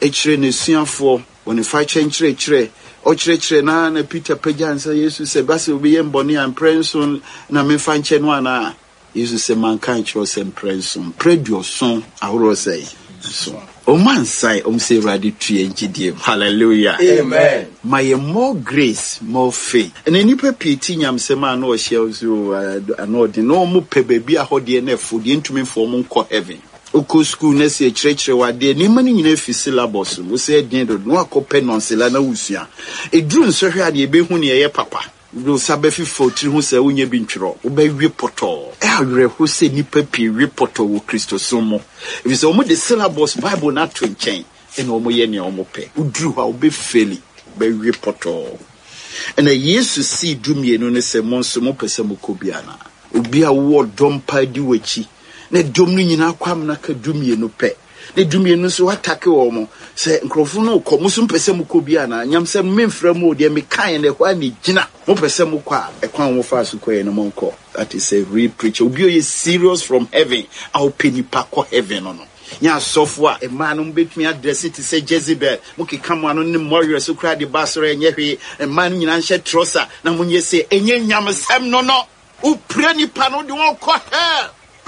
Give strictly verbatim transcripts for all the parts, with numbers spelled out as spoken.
echire ne suafo woni fa chenchire chire o chire chire na na Peter Pajan say Jesus say basi obi ye mboni an prenson na me fa nche no ana Jesus say mankind chiro say prenson predio son ahoro say so o man say o say ready to engidie hallelujah amen my more grace more faith and any people tinyam say man no share so ano de no mo pe baby a hode na fodi ntumi for mo nko heaven Oko school na se chirechire wade ni mani nyina fi syllabus wo se den do no akopɛ nonsela na wusua eduru nso hwe ade ebe hu ne ye papa do sabe fi fotiri hu se wonya bi ntwero wo ba wi poto e awere ho se nipa pi wi poto wo Kristo so mo if so mo the syllabus Bible na to nchen e no mo ye ne o mo pɛ uduru ha wo be feli ba wi poto and a Jesus see dumie no ne se mo nso mo pese mo kobiana obi a wo dompa di wachi ne dom no nyina kwam na ka dumie no pe ne dumie no so atake wo mo se nkrofo no ko musu mpese mu ko bia na nyam se memfra mu de me kan ne kwa ne gina mo pese mu kwa e kwan wo fa so ko e no mo nko that is a real preacher obi o ye serious from heaven au penipa ko heaven no no nya sofo a e man no betumi address it say Jezebel mo ke kam ano ne warrior so kra de basore enye hwe e man nyina nhye trosa na mo nye se enye nyam sem no no u pre nipa no de won ko hell.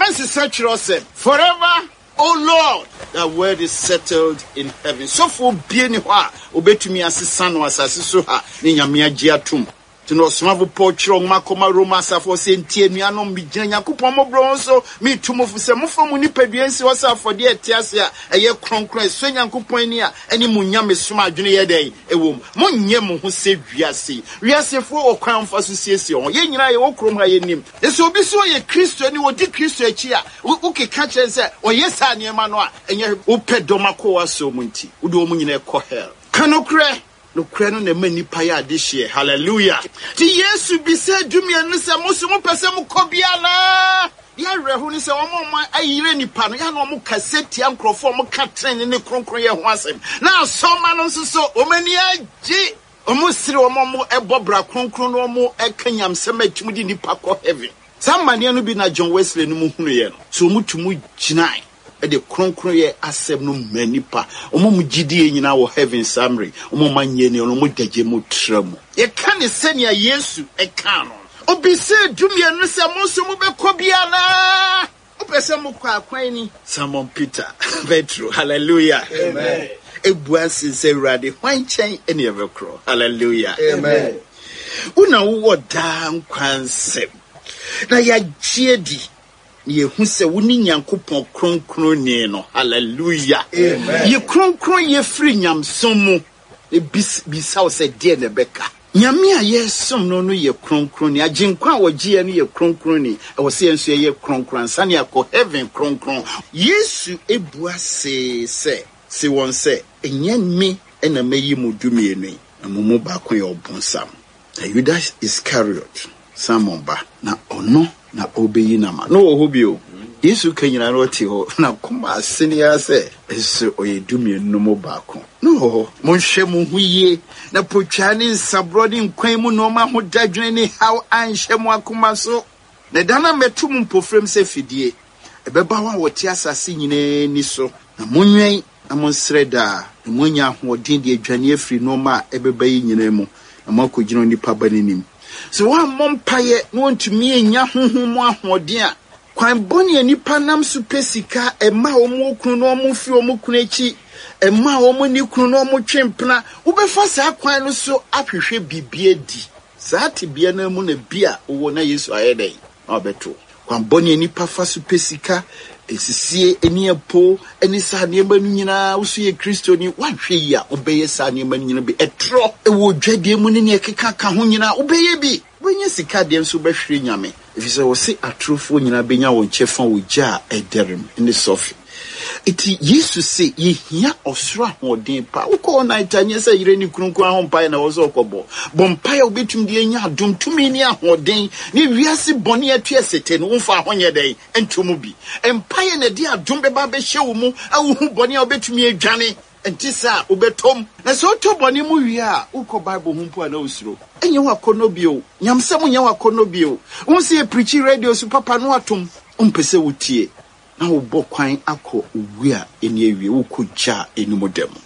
Forever, oh Lord, that word is settled in heaven. So for being wa, obetumi asisano asasi so ha, ni nyamia jiatum. Tuno smavo pochro makoma Roma safo sentie nuanom bi gyina Yakopon mo bronso mi tumofo se mo famu ni paduansi wasa afode etiase a eye kronkron so Yakopon ni a eni munyam soma adwene ye den ewom mo nye mo ho se wiase wiase fo okwan fa so siesie on ye nyina ye wokrom ha ye nim eso obi so ye Kristo ni wodi Kristo achi a ukeka chen se o yesa niema no a enye upedoma ko waso munti wodi o munyina e ko hell kanokre no kreno na mani paya adihye hallelujah ti Yesu bi se dumie no se mo so mo pese mo kobia na ya rehu ni se wo mo ayire nipa no ya no mo kaseti ankrofo mo ka tren ne kronkron ye ho asem na so ma no so so o mani agi o mo sire o mo mo ebobra kronkron no mo ekanyam se matwum di nipa ko heaven samane no bi na John Wesley no mo hunu ye no so mo tumu ginai e de kronkron ye asem no manipa omo mu gidie nyina wo heaven summary omo manye ne omo dage mo tramu ye kan senia Yesu e kan no obi se dumie no se mo so mo be kobia na opese mo kwa kwan ni Simon Peter Petro hallelujah amen ebuasi se rade hwan chen ene evekro hallelujah amen una wo dan kwansem na ya giedi ye hu se woni Nyankopon kronkron ni no hallelujah amen ye kronkron ye free nyamsom mu e bisa se de ne beka nyame a ye som no no ye kronkron ni aginkwa wo gie no ye kronkron ni e wo se enso ye kronkron sane akọ heaven kronkron Yesu ebua se se se won se enye mi ena meyi mu dumie no na mumu ba ko ye obonsam Judas Iscariot Simon ba na ono na obeyi na ma no ho bio Yesu kanyina no ti ho na kuma asenia se eso oyedumie no mo baako no mo hwe mo huye na potwane nsabrodi nkwan mu no ma ho dadwene ni how anhwe mo akoma so na dana metum mpofrem se fidie ebeba wa wote asase nyina ni so na monwen na monsreda na monya ho den de adwane afri no ma ebeba yi nyina mu na makogino ni pabanenim so wa mompaye no ntumi enya honhom ahoden a kwan boni anipa nam so pesika ema omo okunu no omo fi omo kunu echi ema omo ni kunu no omo twempena wo befa sa kwan no so ahwehwe bibie di saa tibia na mu na bia wo na Yesu ayedai obeto kwan boni anipa fa so pesika esisie eni epo eni sa ne manu nyina wo so ye Kristo ni wahwe yi a obeye sa ne manu nyina bi etro e wo dwadie mu ne ne keka ka ho nyina obeye bi wenye sika de nso behwere nyame ifise wo se atrofo nyina benya wo nchefa wo gya ederem in the sofi iti Yesu se ye hia osoro ahoden pa uko na itanye se yire ni kurunkun ahompa na wo so okobo bompa ya obetum de nya adom tumi ni ahoden ni wiase bone atu esete no mfa ahonye den entomu bi empire na de adom beba be hye wo mu awuhu bone obetum adwane entisa obetom na so to bone mu wi a uko Bible humpo na osuro enye wa konobio nyamsem nya wa konobio unse preach radio su papa no atom umpese wotie na wo bokwan akọ owu a eni awie wo kogya enumodem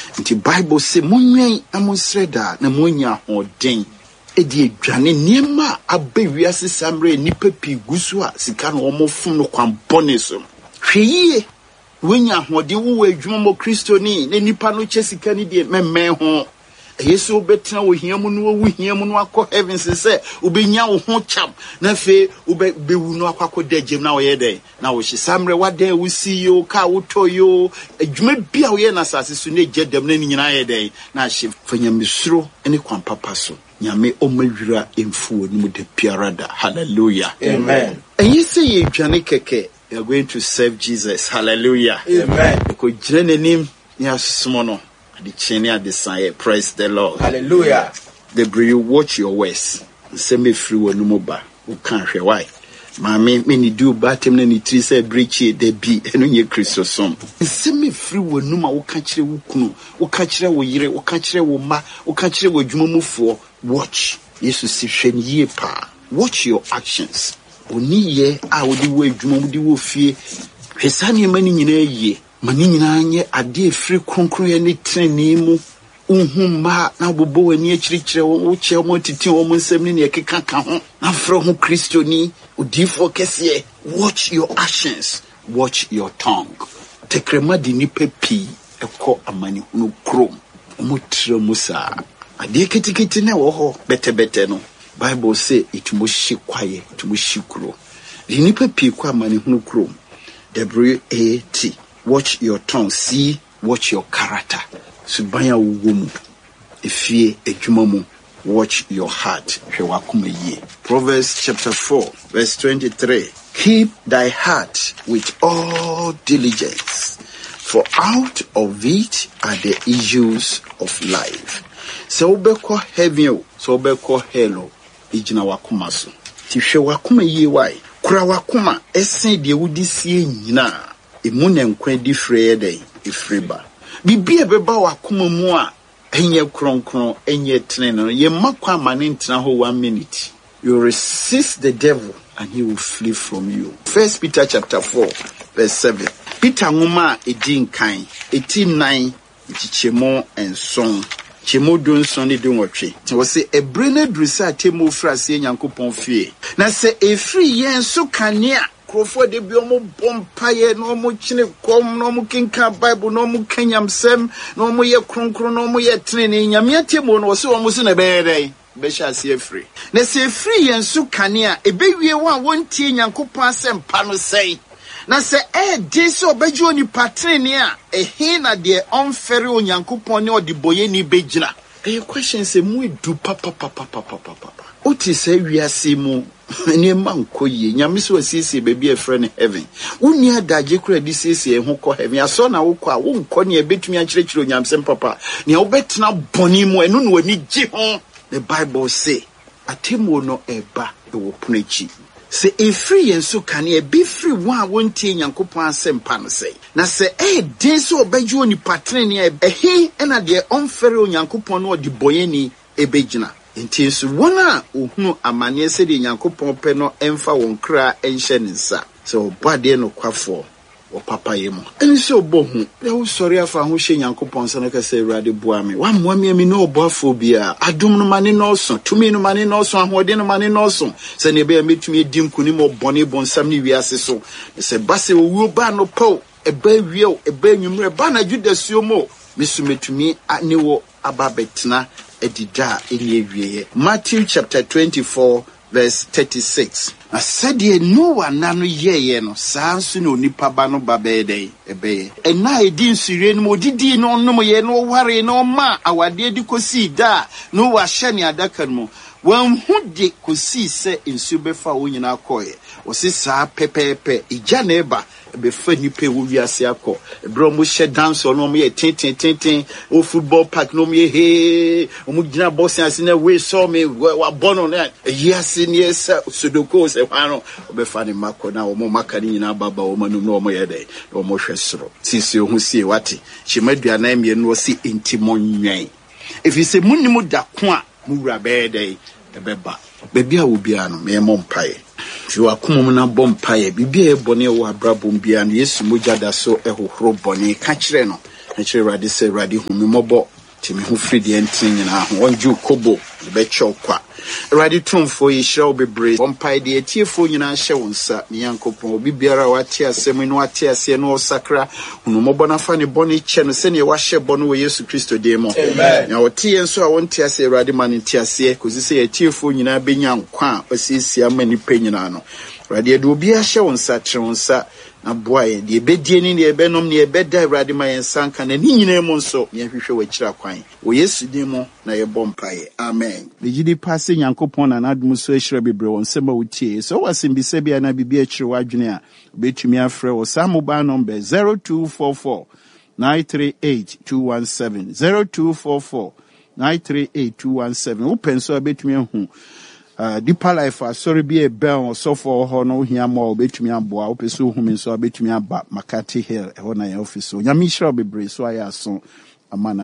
nti Bible say monwen amonsreda na monya hoden edi edwane niema abewiase samre nipa pi gusu a sika no omofum no kwambone so hweyie wonya hoden wo adwuma mo kristoni ne nipa no che sika ni de memme ho Yesu betra wo hiamu no wo hiamu no akọ heaven se ubenya wo ho cham na fe ube bewu no akọ dagem na wo ye den na wo hyesamre wada wo si yo ka wo toyo adwuma bia wo ye na sase so na jedam na nyina ye den na hye fanyamsuro ene kwan papa so nyame omawira emfuo ni mu de piarada. Hallelujah, amen. And you say ye dwane keke, you are going to serve Jesus. Hallelujah, amen. Ko jene nim ya sumono the chini at the sign. Praise the Lord. Hallelujah. The bri you watch your words. Send me free when no more. Who can't hear why? Mammy, many do batem and it is a breach they be and on your Christos song. Send me free when no more. Who catch the wukunu, who catch the way, who catch the woma, who catch the way you move for. Watch. Yes, to see shen ye pa. Watch your actions. Oni ye, I would do way you move the wolfie. His honey money in a ye. Mani nyina nye ade free kronkron ya ne trene mu uhumma na bobo ani akirikire wo che wo titi wo nsem ne ne keka ka ho na fro ho kristoni odifo kese. Watch your actions, watch your tongue. Tekrema di nipa pi ekọ amani hunu krom omutre musa ade ketiketi na wo ho bete bete no Bible say it mo shi kwaye it mo shi kro di nipa pi kwa amani hunu krom. W A T. Watch your tongue. See, watch your character. Subaya wumu. Ifie ejumamu. Watch your heart. Proverbs chapter four, verse twenty-three. Keep thy heart with all diligence, for out of it are the issues of life. So beko heaven, so beko hello. Ijina wakumasu. Tifhe wakuma ye wai. Kura wakuma esen de wudi sie nyina. Imune nkwa di freye dey ifriba bibia beba wakoma mu a enye kronkron enye tene ye makwa amane ntena ho one minute. You resist the devil and he will flee from you. First Peter chapter four verse seven. Peter ngoma edin kan eighty-nine chichemo enson chemo don son de nwotwe ti wo se ebre na drusa temo frase nyankopon fie na se efri yen so kanea Crofo de biomo bompaye no mo chine kom no mo kinka Bible no mo kanyamsem no mo ye kronkron no mo ye trene nyame atemo no so mo se na beere be sha se free na se free yen so kanea ebewie wa wontie nyankopon asem pa no sei na se e de so beji oni patrene a ehe na de onfere onyankopon ne odi boye ni begina e question se mu edu papa papa papa papa oti se wiase mu ene mankoye nyame so asiesie baby e friend heaven woni adaje kura di siesie ho ko heaven aso na wo ko a wo nko ne betumi a kirekire onyamsem papa ne wo betena boni mu enu no ani gi ho. The Bible say atemo no eba e wo punachi se e free en so kan e be free one wontie nyankopon asem pa no say na se e den so obaji oni patrene e he na de onfere onyankopon no di boyeni e begina nti so wona ohunu amane se de nyankopon pe no emfa won kra enhye nsa so bade no kwafo wo papa yemo ense obohu e wo sori afa ho hye nyankopon se na ka se urade boame wa moame mi no obofo bia adom no mane no so tumi no mane no so ahode no mane no so se ne be metumi edim kuni mo bone bonsam ne wiase so se base wo ba no po e ba wieo e ba nwumre ba na judasuo mo mesumetumi ne wo ababetena edida eniye. Matthew chapter twenty-four verse thirty-six. I said ye no one nano ye no sansu no nipa ba no babede ebe e na edi nsure no didi no no ye no ware no ma awade di kosi da no wa hye ne adaka no wan hu de kosi se nsu befa wo nyina koye o se sa pepepe ija na eba be fa nipa wo wiase akọ ebro mo hye dance no mo ye tintin tintin o football park no mo ye he o mo gina boss ase na we saw me wa bono na yase ne esa sodoko se hwano o be fa ne makọ na o mo maka ni nyina baba o manum no mo ye dey o mo hwe soro sisi o hu sie wate chimadua na mie no si intimonwan if you say munimu da ko a mu wura be dey e be ba baby a wo bia no me mo mpae fi wakomom na bompaye bibia e bone wo abrabom bia no Yesu mogya da so ehohoro bone ka kire no Actually, Radi say Radi Humimobo, Timmy Hufri the entering in our one Jew Kobo, the Betchokwa. Radi Trum for ye shall be brave. One pie the tearful in our shawns, Nyanko, Bibiara, Watia, Seminoatia, Siano Sacra, Humobona Fanny Bonnie Chen, send your washer Bono, Yesu Christo demo. Amen. Now, tea and so I won't tear say Radiman in Tiasia, because you say a tearful in our Benyan Qua, or see Sia many penyanano. Radi do be a show on Satronsa. Na boy the ebedie ni ebenom ni ebeda awrade ma yensanka na ni nyina mu nso ne hwehwe wachira kwan wo Yesu din mu na yebɔ mpae amen the gidi passe Nyankopɔn na nadum so ahira bebre won sema wutie so wasim bi se bia na bibia akire wadwene a betumi afrɛ wo sa mobile number zero two four four nine three eight two one seven zero two four four nine three eight two one seven wo penso betumi hu Uh, Deeper Life, uh, sorry, be a bell or so for Hono, here more, between me and Boa, Pesu, whom so between me about Makati Hill, a Hona office. So, Yamisha be brave, so I ask so a man.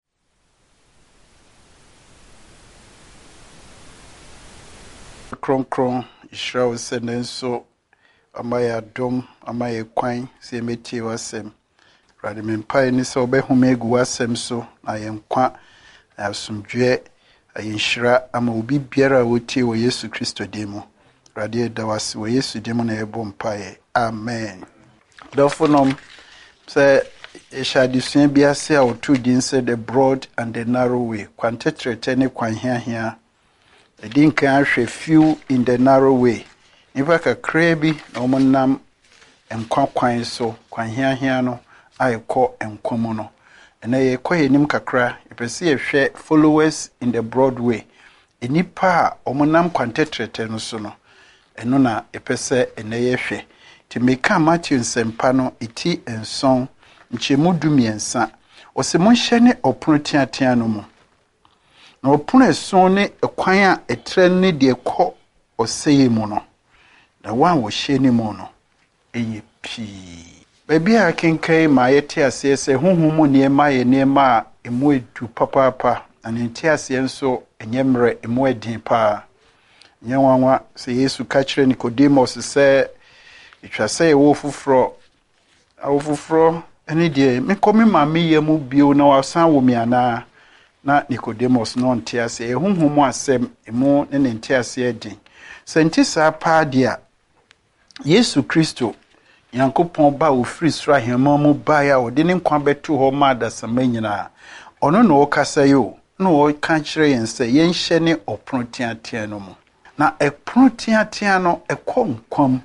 Cron cron, Israel sending so, Amaya dom, Amaya quine, see me tea was him. Radimin pine so be who make was him so, I am quite, I have some dread. Ayinshira ama obi biara wotie wo Yesu Kristo demo radio dawasi wo Yesu demo na ebo mpae amen dofonom say eshadisuan biase a otu din said the broad and the narrow way kwantetrete ne kwan hia hia edin kan ahwe few in the narrow way nipa kakra bi na omonam enkwa kwan so kwan hia hia no ayekọ enkomo no na ye koye nim kakra epese ye hwe followers in the Broadway enipa omonam kwantetrete no so no eno na epese ene ye hwe ti meka Matthew nsempa no iti enson nchemu dumiensa ose monhye ne opono tiatia no mu na opono eson ne ekwan a etre ne de ko oseye mu no na wan wo hye ne mu no eye pii Baby, I can carry my tears, say, whom near my nema, a moe to papa, and in tears, and so, and yemre, a moe depa. Young one, say, yes, to catch Nicodemus, say, it shall say, a woeful fro, a woeful fro, any day, me come my me, a move bio, no, our son will me, and not Nicodemus, non tears, a whom whom was sem, a more than in tears, yedding. Sentis are pa dear. Yesu Christo. Yankopon ba wo free sra hema mu ba ya wo de ne nkwa beto ho ma da samanyina ono no okasa yo no o kan kire yen se yen hye ne opron tiatia no mu na epron tiatia no ekọ nkwam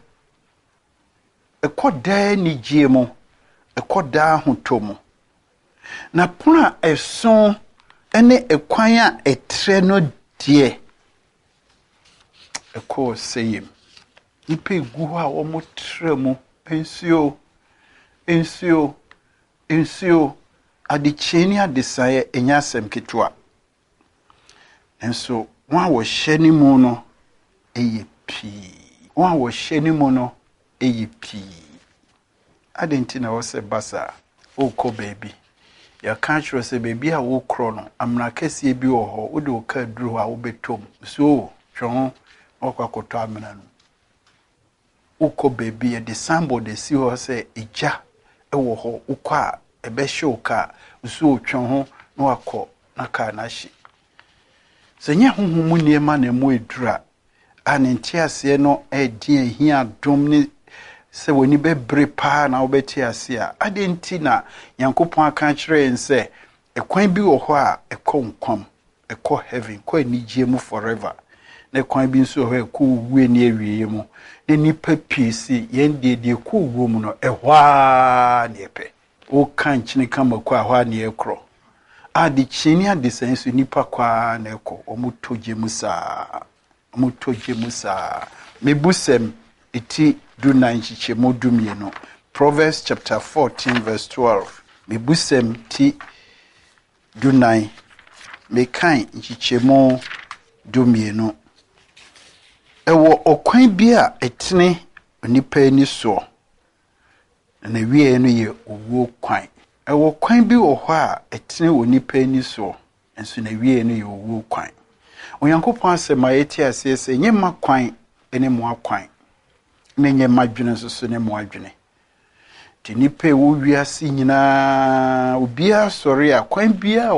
ekọ da ni gie mu ekọ da hoto mu na pona eson ene ekwan a etre no die ekọ seyim ipe gu ha wo mo tre mu Ensio, ensio, ensio, adicheni adisaye enyasem kitwa. Enso, wan wo sheni mono eye pi. Wan wo sheni mono eye pi. Adenti na wose basa, oko baby. Ya kanchro se baby a wo krono, amna kesi ebi wo ho, wo de wo ka duru a wo betom. So, chon, okwa koto amena no. Uko baby e de sambo de si ho se eja ewo ho ukwa ebe shoka usu otwe ho na wakọ na ka na hye senye honhom niema na mo edura anenti ase no edi ehia dom ni se woni bebre pa na obeti ase a adenti na Yankopon aka kire nse ekwan bi wo ho a ekọ nkwam ekọ heaven kọ anigye mu forever na kwan bi nso ho ekọ wuwe ni ewie mu ne nipa pisi yende de ekọ wuwo mu no ehwa ne epe o kan chine kama kwa hwa ne ekro adi chini adi sensu nipa kwa na ekọ omutoje musa omutoje musa mebusem iti du nanchiche modumye no Proverbs chapter fourteen verse twelve mebusem ti du nine mekan nchiche mo dumye no ewo okwan bi a etene nipa ani so na wie no ye owo kwan ewo kwan bi wo ho a etene wo nipa ani so enso na wie no ye owo kwan Onyankopon asema yeti asese nye makwan ene mo akwan na nye madwene so so ne mo adwene te nipa wo wiase nyina obia sɔre a kwan bia